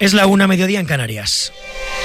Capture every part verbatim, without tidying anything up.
Es la una, mediodía en Canarias.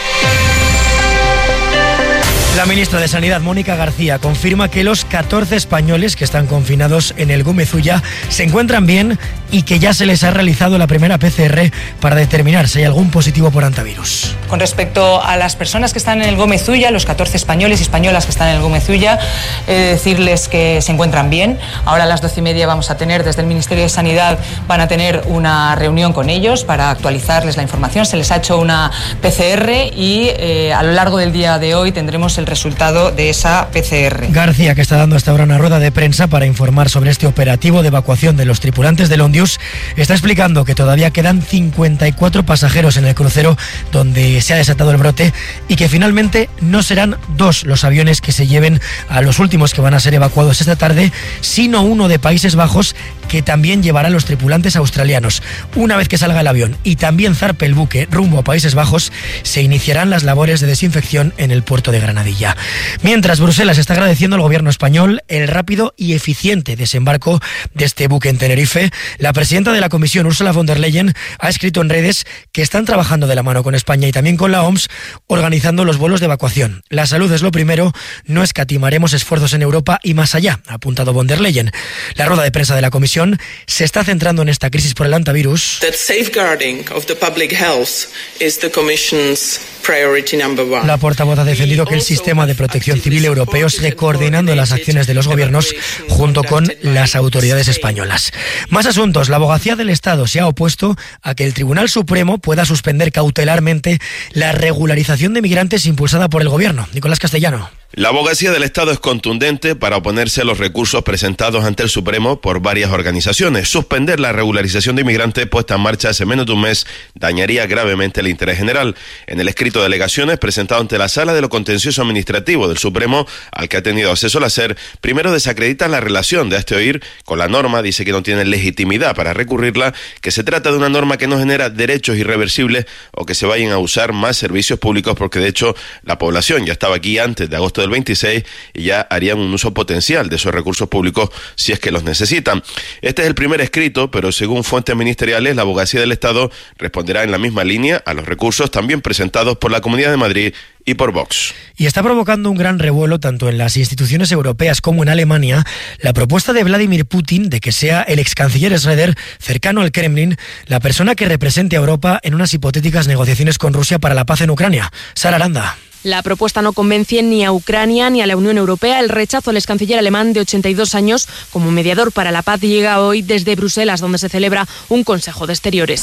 La ministra de Sanidad, Mónica García, confirma que los catorce españoles que están confinados en el Gómez Ulla se encuentran bien y que ya se les ha realizado la primera P C R para determinar si hay algún positivo por hantavirus. Con respecto a las personas que están en el Gómez Ulla, los catorce españoles y españolas que están en el Gómez Ulla, he de decirles que se encuentran bien. Ahora a las doce y media vamos a tener, desde el Ministerio de Sanidad, van a tener una reunión con ellos para actualizarles la información. Se les ha hecho una P C R y eh, a lo largo del día de hoy tendremos el resultado de esa P C R. García, que está dando hasta ahora una rueda de prensa para informar sobre este operativo de evacuación de los tripulantes del Ondius, está explicando que todavía quedan cincuenta y cuatro pasajeros en el crucero donde se ha desatado el brote y que finalmente no serán dos los aviones que se lleven a los últimos que van a ser evacuados esta tarde, sino uno de Países Bajos que también llevará a los tripulantes australianos. Una vez que salga el avión y también zarpe el buque rumbo a Países Bajos, se iniciarán las labores de desinfección en el puerto de Granadilla. Mientras, Bruselas está agradeciendo al gobierno español el rápido y eficiente desembarco de este buque en Tenerife. La presidenta de la Comisión, Ursula von der Leyen, ha escrito en redes que están trabajando de la mano con España y también con la O M S organizando los vuelos de evacuación. La salud es lo primero, no escatimaremos esfuerzos en Europa y más allá, ha apuntado von der Leyen. La rueda de prensa de la Comisión se está centrando en esta crisis por el hantavirus. That safeguarding of the public health is the Commission's priority number one. La portavoz ha defendido que el sistema de protección civil europeo sigue coordinando las acciones de los gobiernos junto con las autoridades españolas. Más asuntos. La Abogacía del Estado se ha opuesto a que el Tribunal Supremo pueda suspender cautelarmente la regularización de migrantes impulsada por el gobierno. Nicolás Castellano. La Abogacía del Estado es contundente para oponerse a los recursos presentados ante el Supremo por varias organizaciones. Suspender la regularización de inmigrantes puesta en marcha hace menos de un mes dañaría gravemente el interés general. En el escrito de alegaciones presentado ante la Sala de lo Contencioso Administrativo del Supremo, al que ha tenido acceso la SER, primero desacredita la relación de este oír con la norma, dice que no tiene legitimidad para recurrirla, que se trata de una norma que no genera derechos irreversibles o que se vayan a usar más servicios públicos, porque de hecho la población ya estaba aquí antes de agosto del veintiséis y ya harían un uso potencial de esos recursos públicos si es que los necesitan. Este es el primer escrito, pero según fuentes ministeriales, la Abogacía del Estado responderá en la misma línea a los recursos también presentados por la Comunidad de Madrid y por Vox. Y está provocando un gran revuelo tanto en las instituciones europeas como en Alemania la propuesta de Vladimir Putin de que sea el ex canciller Schröder, cercano al Kremlin, la persona que represente a Europa en unas hipotéticas negociaciones con Rusia para la paz en Ucrania. Sara Aranda. La propuesta no convence ni a Ucrania ni a la Unión Europea. El rechazo al ex canciller alemán de ochenta y dos años como mediador para la paz llega hoy desde Bruselas, donde se celebra un Consejo de Exteriores.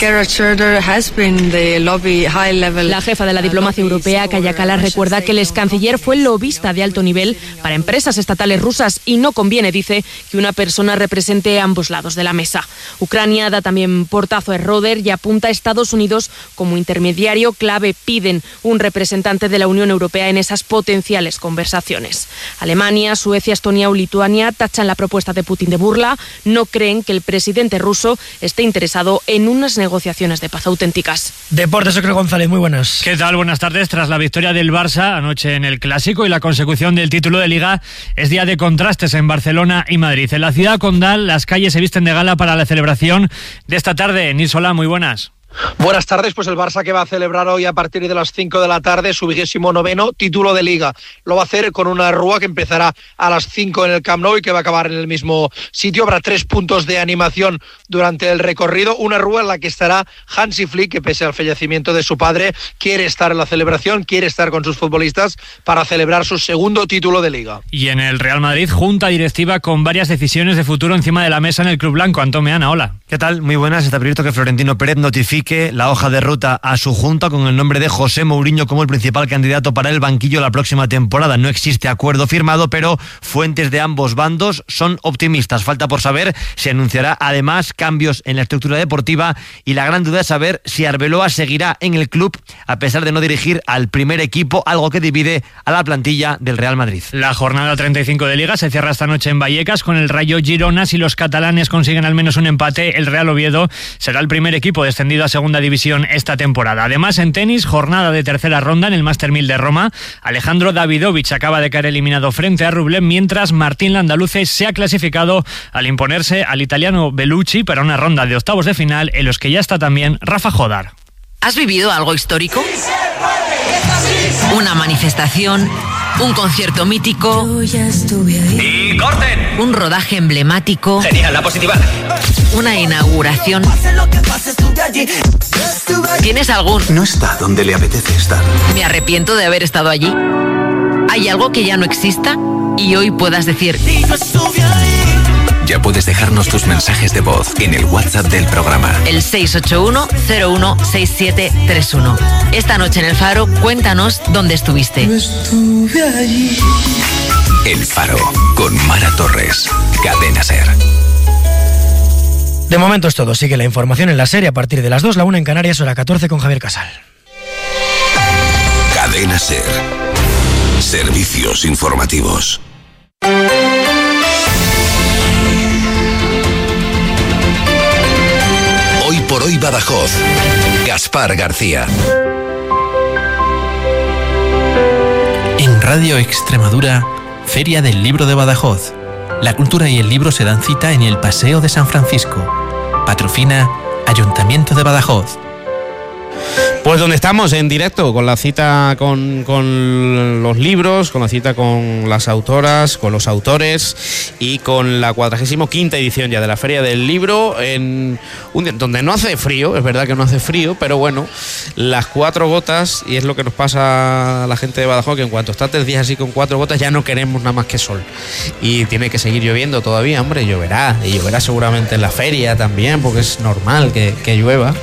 La jefa de la diplomacia europea, Kaja Kallas, recuerda que el ex canciller fue lobista de alto nivel para empresas estatales rusas y no conviene, dice, que una persona represente ambos lados de la mesa. Ucrania da también portazo a Schröder y apunta a Estados Unidos como intermediario clave. Piden un representante de la Unión Europea en esas potenciales conversaciones. Alemania, Suecia, Estonia o Lituania tachan la propuesta de Putin de burla. No creen que el presidente ruso esté interesado en unas negociaciones de paz auténticas. Deportes, Ocre González, muy buenas. ¿Qué tal? Buenas tardes. Tras la victoria del Barça anoche en el Clásico y la consecución del título de Liga, es día de contrastes en Barcelona y Madrid. En la ciudad condal, las calles se visten de gala para la celebración de esta tarde. Nisola, muy buenas. Buenas tardes, pues el Barça que va a celebrar hoy a partir de las cinco de la tarde su vigésimo noveno título de Liga. Lo va a hacer con una rúa que empezará a las cinco en el Camp Nou y que va a acabar en el mismo sitio. Habrá tres puntos de animación durante el recorrido. Una rúa en la que estará Hansi Flick, que pese al fallecimiento de su padre, quiere estar en la celebración, quiere estar con sus futbolistas para celebrar su segundo título de Liga. Y en el Real Madrid, junta directiva con varias decisiones de futuro encima de la mesa en el Club Blanco. Antón Meana, hola. ¿Qué tal? Muy buenas. Está previsto que Florentino Pérez notifique la hoja de ruta a su junta con el nombre de José Mourinho como el principal candidato para el banquillo la próxima temporada. No existe acuerdo firmado, pero fuentes de ambos bandos son optimistas. Falta por saber si anunciará además cambios en la estructura deportiva y la gran duda es saber si Arbeloa seguirá en el club a pesar de no dirigir al primer equipo, algo que divide a la plantilla del Real Madrid. La jornada treinta y cinco de Liga se cierra esta noche en Vallecas con el Rayo Girona. Si los catalanes consiguen al menos un empate, el Real Oviedo será el primer equipo descendido a segunda división esta temporada. Además, en tenis, jornada de tercera ronda en el Master mil de Roma. Alejandro Davidovich acaba de caer eliminado frente a Rublev, mientras Martín Landaluce se ha clasificado al imponerse al italiano Bellucci para una ronda de octavos de final en los que ya está también Rafa Jodar. ¿Has vivido algo histórico? Una manifestación, un concierto mítico. ¡Y corten! Un rodaje emblemático. Genial, la positiva. Una inauguración. ¿Tienes algún? No está donde le apetece estar. Me arrepiento de haber estado allí. ¿Hay algo que ya no exista? Y hoy puedas decir... Ya puedes dejarnos tus mensajes de voz en el WhatsApp del programa. El seis ocho uno cero uno seis siete tres uno. Esta noche en El Faro, cuéntanos dónde estuviste. El Faro, con Mara Torres. Cadena SER. De momento es todo. Sigue la información en la serie a partir de las dos, la una en Canarias, hora catorce con Javier Casal. Cadena SER. Servicios informativos. Hoy por hoy Badajoz. Gaspar García. En Radio Extremadura, Feria del Libro de Badajoz. La cultura y el libro se dan cita en el Paseo de San Francisco. Patrocina Ayuntamiento de Badajoz. Pues donde estamos en directo, con la cita con, con los libros, con la cita con las autoras, con los autores y con la cuadragésimo quinta edición ya de la Feria del Libro, en un día donde no hace frío, es verdad que no hace frío, pero bueno, las cuatro gotas, y es lo que nos pasa a la gente de Badajoz, que en cuanto está tres días así con cuatro gotas ya no queremos nada más que sol. Y tiene que seguir lloviendo todavía, hombre, lloverá, y lloverá seguramente en la feria también, porque es normal que, que llueva,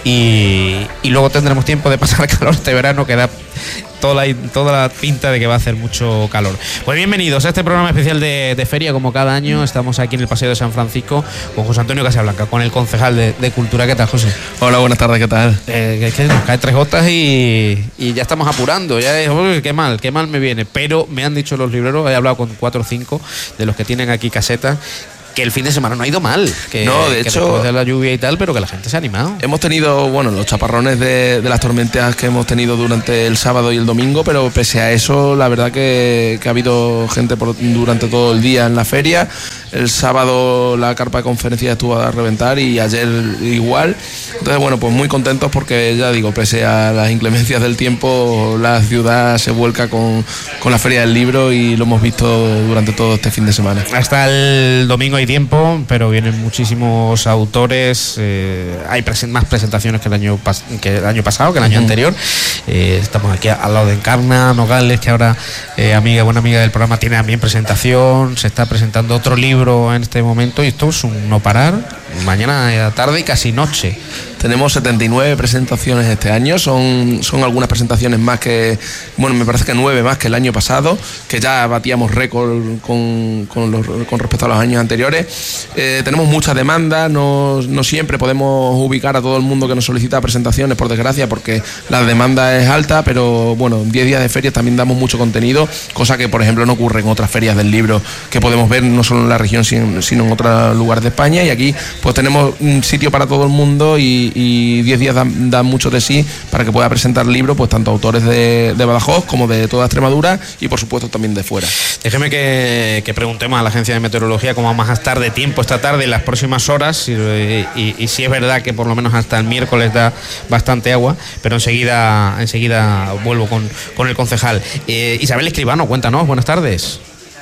y, y luego tendremos tiempo de pasar calor este verano, que da toda la, toda la pinta de que va a hacer mucho calor. Pues bienvenidos a este programa especial de, de feria, como cada año. Estamos aquí en el Paseo de San Francisco con José Antonio Casablanca, con el concejal de, de Cultura. ¿Qué tal, José? Hola, buenas tardes, ¿qué tal? Eh, es que nos caen tres gotas y, y ya estamos apurando, ya es, uy, qué mal, qué mal me viene, pero me han dicho los libreros, he hablado con cuatro o cinco de los que tienen aquí casetas, que el fin de semana no ha ido mal, que, no, de que hecho, después de la lluvia y tal, pero que la gente se ha animado. Hemos tenido, bueno, los chaparrones de, de las tormentas que hemos tenido durante el sábado y el domingo, pero pese a eso, la verdad que, que ha habido gente por, durante todo el día en la feria. El sábado la carpa de conferencias estuvo a reventar y ayer igual. Entonces, bueno, pues muy contentos porque, ya digo, pese a las inclemencias del tiempo, la ciudad se vuelca con, con la Feria del Libro y lo hemos visto durante todo este fin de semana. Hasta el domingo hay tiempo, pero vienen muchísimos autores, eh, hay presen- más presentaciones que el año pas- que el año pasado, que el año uh-huh. anterior. Eh, estamos aquí al lado de Encarna Nogales, que ahora, eh, amiga, buena amiga del programa, tiene también presentación. Se está presentando otro libro en este momento y esto es un no parar, mañana tarde y casi noche. Tenemos setenta y nueve presentaciones este año, son, son algunas presentaciones más que, bueno, me parece que nueve más que el año pasado, que ya batíamos récord con, con, los, con respecto a los años anteriores. Eh, tenemos mucha demanda, no, no siempre podemos ubicar a todo el mundo que nos solicita presentaciones, por desgracia, porque la demanda es alta, pero bueno, diez días de ferias también damos mucho contenido, cosa que por ejemplo no ocurre en otras ferias del libro que podemos ver no solo en la región sino en otros lugares de España, y aquí pues tenemos un sitio para todo el mundo y y diez días dan, dan mucho de sí para que pueda presentar libros, pues tanto autores de, de Badajoz como de toda Extremadura y por supuesto también de fuera. Déjeme que, que preguntemos a la agencia de meteorología cómo vamos a estar de tiempo esta tarde, en las próximas horas, y, y, y si es verdad que por lo menos hasta el miércoles da bastante agua, pero enseguida enseguida vuelvo con, con el concejal. Eh, Isabel Escribano, cuéntanos, buenas tardes.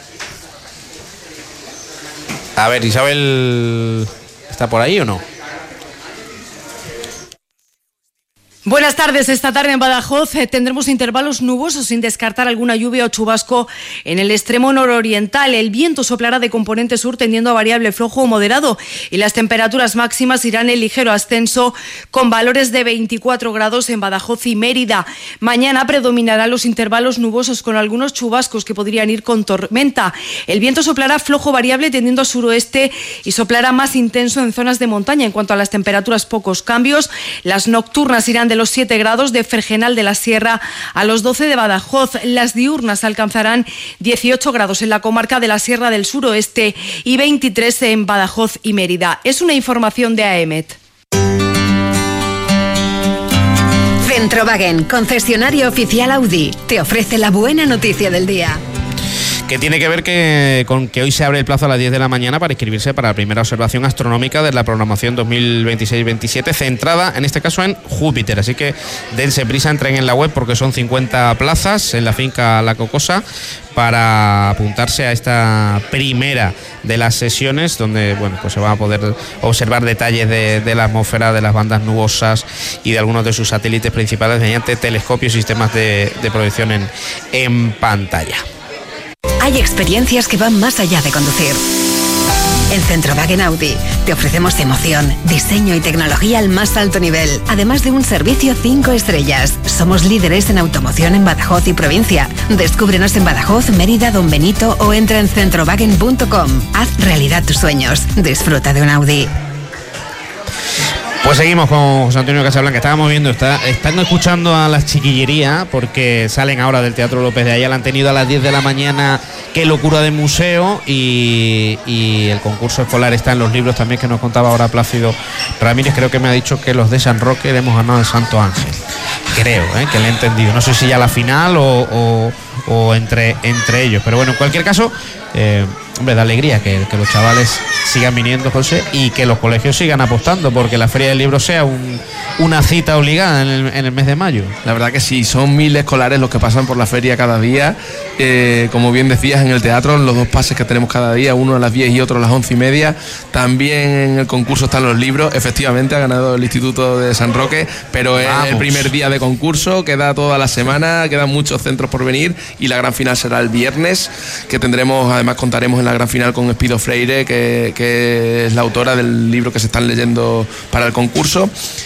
A ver, Isabel, ¿está por ahí o no? Buenas tardes. Esta tarde en Badajoz eh, tendremos intervalos nubosos sin descartar alguna lluvia o chubasco en el extremo nororiental. El viento soplará de componente sur tendiendo a variable flojo o moderado y las temperaturas máximas irán en ligero ascenso con valores de veinticuatro grados en Badajoz y Mérida. Mañana predominarán los intervalos nubosos con algunos chubascos que podrían ir con tormenta. El viento soplará flojo variable tendiendo a suroeste y soplará más intenso en zonas de montaña. En cuanto a las temperaturas, pocos cambios. Las nocturnas irán de los siete grados de Fergenal de la Sierra a los doce de Badajoz. Las diurnas alcanzarán dieciocho grados en la comarca de la Sierra del Suroeste y veintitrés en Badajoz y Mérida. Es una información de A E M E T. Centrowagen, concesionario oficial Audi, te ofrece la buena noticia del día. que tiene que ver que, con que hoy se abre el plazo a las diez de la mañana para inscribirse para la primera observación astronómica de la programación dos mil veintiséis veintisiete, centrada en este caso en Júpiter. Así que dense prisa, entren en la web porque son cincuenta plazas en la finca La Cocosa para apuntarse a esta primera de las sesiones, donde bueno, pues se van a poder observar detalles de, de la atmósfera, de las bandas nubosas y de algunos de sus satélites principales mediante telescopios y sistemas de, de proyección en, en pantalla. Hay experiencias que van más allá de conducir. En Centrowagen Audi te ofrecemos emoción, diseño y tecnología al más alto nivel, además de un servicio cinco estrellas. Somos líderes en automoción en Badajoz y provincia. Descúbrenos en Badajoz, Mérida, Don Benito o entra en centrowagen punto com. Haz realidad tus sueños. Disfruta de un Audi. Pues seguimos con José Antonio Casablanca. Estábamos viendo, está, están escuchando a las chiquillerías porque salen ahora del Teatro López de Ayala. Han tenido a las diez de la mañana Qué locura de museo y, y el concurso escolar está en los libros también que nos contaba ahora Plácido Ramírez. Creo que me ha dicho que los de San Roque le hemos ganado al Santo Ángel. Creo, ¿eh? que le he entendido. No sé si ya la final o, o, o entre, entre ellos. Pero bueno, en cualquier caso, eh, hombre, da alegría que, que los chavales sigan viniendo, José, y que los colegios sigan apostando porque la Feria del Libro sea un, una cita obligada en el, en el mes de mayo. La verdad que sí, son mil escolares los que pasan por la feria cada día. Eh, como bien decías, en el teatro, los dos pases que tenemos cada día, uno a las diez y otro a las once y media. También en el concurso están los libros. Efectivamente, ha ganado el Instituto de San Roque, pero Vamos. es el primer día de concurso, queda toda la semana, quedan muchos centros por venir y la gran final será el viernes, que tendremos, además contaremos en la gran final con Espido Freire, que, que es la autora del libro que se están leyendo para el concurso.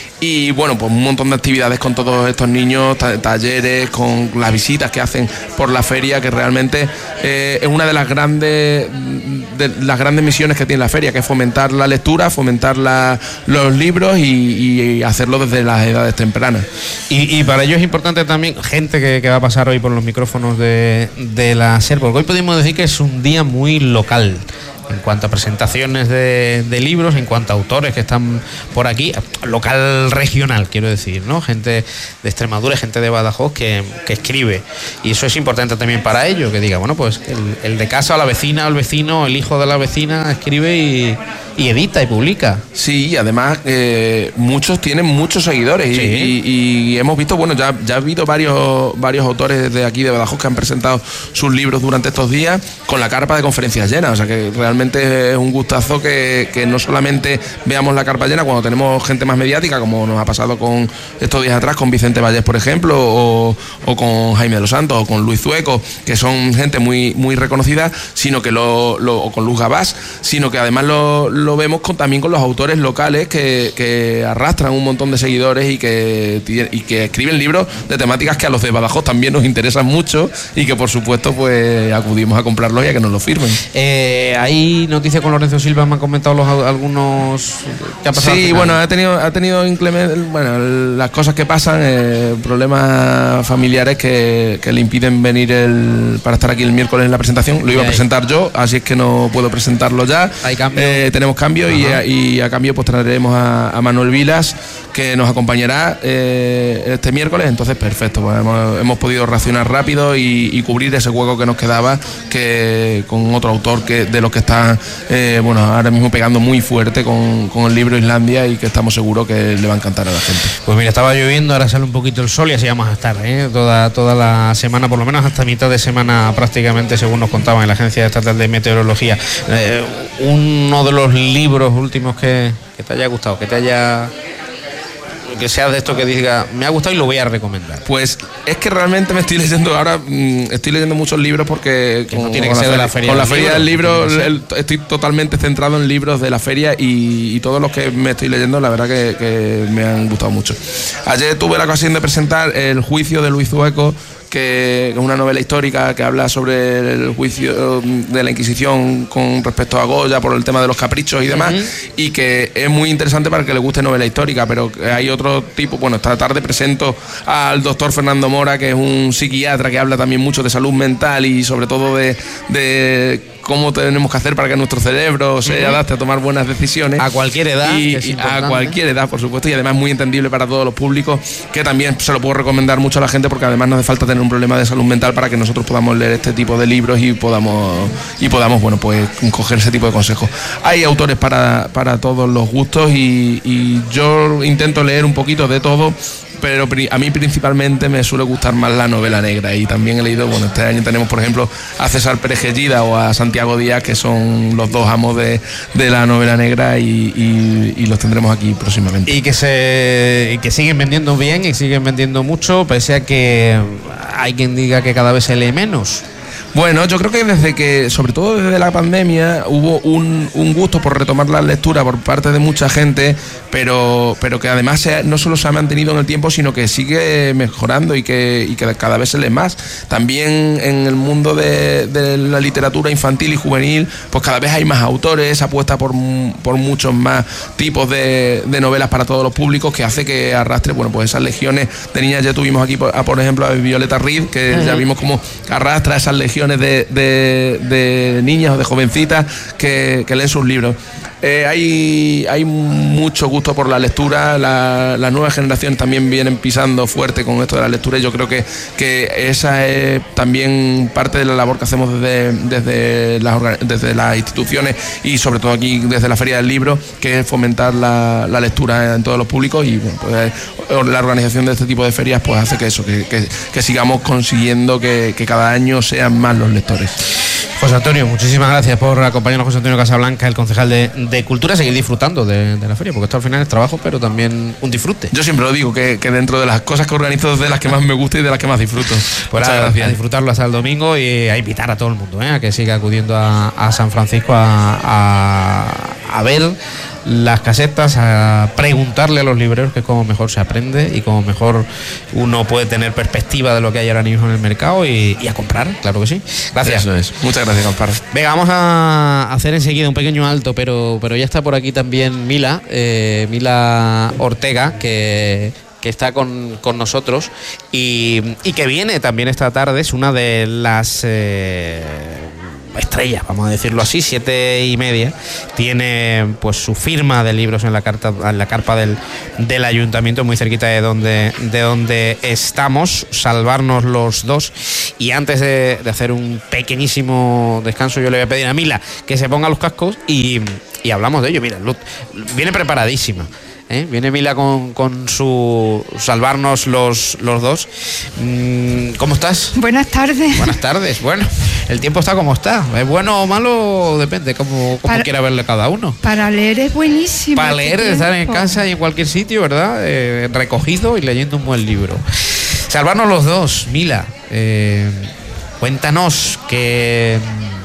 Y bueno, pues un montón de actividades con todos estos niños, talleres, con las visitas que hacen por la feria, que realmente eh, es una de las grandes de las grandes misiones que tiene la feria, que es fomentar la lectura, fomentar la, los libros y, y hacerlo desde las edades tempranas. Y, y para ello es importante también gente que, que va a pasar hoy por los micrófonos de, de la SER, porque hoy podemos decir que es un día muy local en cuanto a presentaciones de, de libros, en cuanto a autores que están por aquí, local regional, quiero decir, ¿no? Gente de Extremadura, gente de Badajoz que, que escribe. Y eso es importante también para ellos, que diga, bueno, pues el, el de casa o la vecina o el vecino, el hijo de la vecina escribe y, y edita y publica. Sí, y además eh, muchos tienen muchos seguidores y, sí. y, y hemos visto, bueno, ya, ya ha habido varios, varios autores de aquí de Badajoz que han presentado sus libros durante estos días con la carpa de conferencias llena, o sea que realmente Realmente es un gustazo que, que no solamente veamos la carpa llena cuando tenemos gente más mediática, como nos ha pasado con estos días atrás con Vicente Vallés, por ejemplo, o, o con Jaime de los Santos, o con Luis Zueco, que son gente muy, muy reconocida, sino que lo, lo o con Luz Gabás, sino que además lo, lo vemos con, también con los autores locales que, que arrastran un montón de seguidores y que, y que escriben libros de temáticas que a los de Badajoz también nos interesan mucho y que por supuesto pues acudimos a comprarlos y a que nos lo firmen. Eh, ahí noticia con Lorenzo Silva, me han comentado los, algunos ¿qué ha pasado? Sí, bueno, ha tenido ha tenido inclemente, bueno, las cosas que pasan, eh, problemas familiares que, que le impiden venir el, para estar aquí el miércoles en la presentación. Lo iba a presentar yo, así es que no puedo presentarlo ya. Hay cambio. Eh, tenemos cambio y a, y a cambio pues traeremos a, a Manuel Vilas, que nos acompañará eh, este miércoles. Entonces perfecto, pues hemos, hemos podido reaccionar rápido y, y cubrir ese hueco que nos quedaba, que con otro autor que de los que está eh, bueno, ahora mismo pegando muy fuerte con, con el libro Islandia y que estamos seguros que le va a encantar a la gente. Pues mira, estaba lloviendo, ahora sale un poquito el sol y así vamos a estar ¿eh? toda, toda la semana, por lo menos hasta mitad de semana prácticamente, según nos contaban en la Agencia Estatal de Meteorología. Eh, uno de los libros últimos que, que te haya gustado, que te haya... que sea de esto que diga, me ha gustado y lo voy a recomendar. Pues es que realmente me estoy leyendo ahora, mmm, estoy leyendo muchos libros porque que con, no tiene que ser de la feria. Con la feria del libro, libro el, estoy totalmente centrado en libros de la feria y, y todos los que me estoy leyendo, la verdad que, que me han gustado mucho. Ayer tuve la ocasión de presentar El juicio de Luis Zueco, que es una novela histórica que habla sobre el juicio de la Inquisición con respecto a Goya por el tema de los caprichos y demás, uh-huh. y que es muy interesante para el que le guste novela histórica, pero hay otro tipo. Bueno, esta tarde presento al doctor Fernando Mora, que es un psiquiatra que habla también mucho de salud mental y sobre todo de, de cómo tenemos que hacer para que nuestro cerebro se uh-huh. adapte a tomar buenas decisiones. A cualquier edad. Y, y a cualquier edad, por supuesto, y además muy entendible para todos los públicos, que también se lo puedo recomendar mucho a la gente, porque además no hace falta tener un problema de salud mental para que nosotros podamos leer este tipo de libros y podamos, y podamos bueno, pues coger ese tipo de consejos. Hay autores para, para todos los gustos y, y yo intento leer un poquito de todo, pero a mí principalmente me suele gustar más la novela negra, y también he leído, bueno, este año tenemos por ejemplo a César Pérez Gellida o a Santiago Díaz, que son los dos amos de, de la novela negra, y, y, y los tendremos aquí próximamente. Y que se y que siguen vendiendo bien y siguen vendiendo mucho, pese a que hay quien diga que cada vez se lee menos. Bueno, yo creo que desde que, sobre todo desde la pandemia, hubo un, un gusto por retomar la lectura por parte de mucha gente, pero, pero que además se, no solo se ha mantenido en el tiempo, sino que sigue mejorando y que, y que cada vez se lee más. También en el mundo de, de la literatura infantil y juvenil, pues cada vez hay más autores, apuesta por, por muchos más tipos de, de novelas para todos los públicos, que hace que arrastre, bueno, pues esas legiones de niñas. Ya tuvimos aquí, por, por ejemplo, a Violeta Reed, que uh-huh. ya vimos cómo arrastra esas legiones De, de, de niñas o de jovencitas que, que leen sus libros. Eh, hay, hay mucho gusto por la lectura, la, las nuevas generaciones también vienen pisando fuerte con esto de la lectura, y yo creo que, que esa es también parte de la labor que hacemos desde, desde, las, desde las instituciones y sobre todo aquí desde la Feria del Libro, que es fomentar la, la lectura en todos los públicos, y bueno, pues, la organización de este tipo de ferias pues hace que eso, que, que, que sigamos consiguiendo que, que cada año sean más los lectores. José Antonio, muchísimas gracias por acompañarnos. José Antonio Casablanca, el concejal de, de Cultura, seguir disfrutando de, de la feria, porque esto al final es trabajo, pero también un disfrute. Yo siempre lo digo, que, que dentro de las cosas que organizo, de las que más me gusta y de las que más disfruto. Pues a, a disfrutarlo hasta el domingo, y a invitar a todo el mundo, ¿eh? a que siga acudiendo a, a San Francisco a, a, a ver las casetas, a preguntarle a los libreros, que es como mejor se aprende y como mejor uno puede tener perspectiva de lo que hay ahora mismo en el mercado, y, y a comprar, claro que sí. Gracias. Eso es. Muchas gracias, Gaspar. Venga, vamos a hacer enseguida un pequeño alto, pero, pero ya está por aquí también Mila, eh, Mila Ortega, que... que está con, con nosotros y, y que viene también esta tarde. Es una de las eh, estrellas, vamos a decirlo así, siete y media. Tiene pues su firma de libros en la carta, en la carpa del, del ayuntamiento, muy cerquita de donde, de donde estamos. Salvarnos los dos. Y antes de, de hacer un pequeñísimo descanso, yo le voy a pedir a Mila que se ponga los cascos y, y hablamos de ello. Mira, viene preparadísima. ¿Eh? Viene Mila con, con su salvarnos los, los dos. ¿Cómo estás? Buenas tardes. Buenas tardes. Bueno, el tiempo está como está. ¿Es bueno o malo? Depende, como, como quiera verle cada uno. Para leer es buenísimo. Para leer, estar en casa y en cualquier sitio, ¿verdad? Eh, recogido y leyendo un buen libro. Salvarnos los dos, Mila. Eh, cuéntanos qué,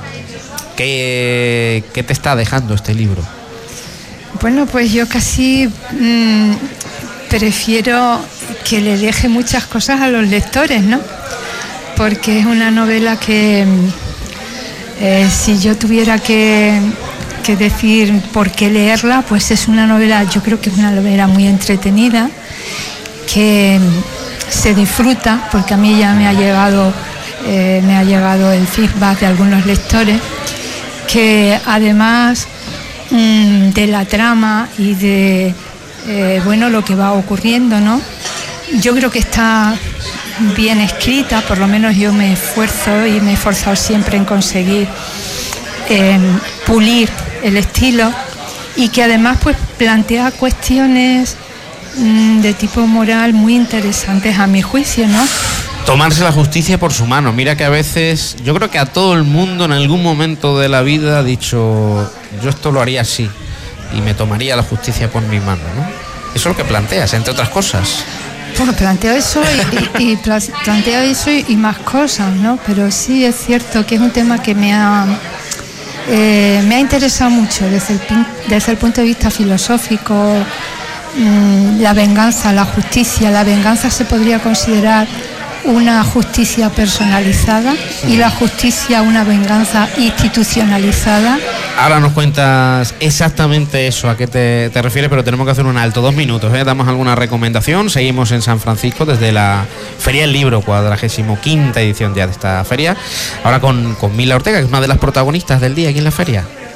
qué, qué te está dejando este libro. Bueno, pues yo casi mmm, prefiero que le deje muchas cosas a los lectores, ¿no? Porque es una novela que eh, si yo tuviera que, que decir por qué leerla, pues es una novela, yo creo que es una novela muy entretenida, que se disfruta, porque a mí ya me ha llegado, eh, me ha llegado el feedback de algunos lectores, que además de la trama y de eh, bueno, lo que va ocurriendo, ¿no? Yo creo que está bien escrita, por lo menos yo me esfuerzo y me he esforzado siempre en conseguir eh, pulir el estilo, y que además pues plantea cuestiones mmm, de tipo moral muy interesantes a mi juicio, ¿no? Tomarse la justicia por su mano. Mira que a veces, yo creo que a todo el mundo en algún momento de la vida ha dicho, yo esto lo haría así y me tomaría la justicia por mi mano, ¿no? Eso es lo que planteas, entre otras cosas. Bueno, planteo eso y, y, y planteo eso y, y más cosas, ¿no? Pero sí es cierto que es un tema que me ha eh, me ha interesado mucho desde el, desde el punto de vista filosófico. Mmm, la venganza, la justicia. La venganza se podría considerar una justicia personalizada y la justicia una venganza institucionalizada. Ahora nos cuentas exactamente eso, a qué te, te refieres, pero tenemos que hacer un alto, dos minutos, ¿eh? Damos alguna recomendación. Seguimos en San Francisco desde la Feria del Libro, cuadragésimo quinta edición ya de esta feria. Ahora con, con Mila Ortega, que es una de las protagonistas del día aquí en la feria.